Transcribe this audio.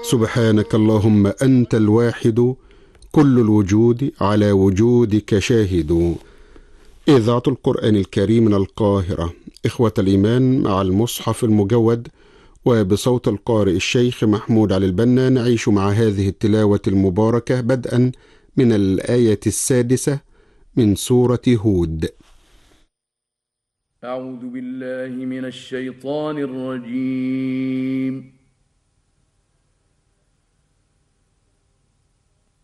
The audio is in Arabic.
سبحانك اللهم أنت الواحد، كل الوجود على وجودك شاهد. إذاعة القرآن الكريم من القاهرة، إخوة الإيمان، مع المصحف المجود وبصوت القارئ الشيخ محمود علي البنا، نعيش مع هذه التلاوة المباركة بدءا من الآية 6 من سورة هود. أعوذ بالله من الشيطان الرجيم.